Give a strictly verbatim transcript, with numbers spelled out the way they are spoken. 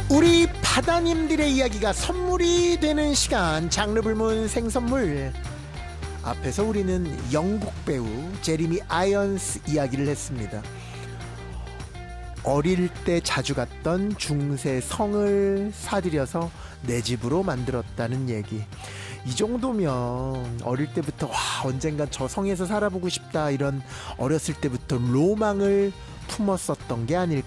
우리 바다님들의 이야기가 선물이 되는 시간, 장르불문 생선물. 앞에서 우리는 영국 배우 제리미 아이언스 이야기를 했습니다. 어릴 때 자주 갔던 중세 성을 사들여서 내 집으로 만들었다는 얘기. 이 정도면 어릴 때부터 와, 언젠간 저 성에서 살아보고 싶다, 이런 어렸을 때부터 로망을 품었었던 게 아닐까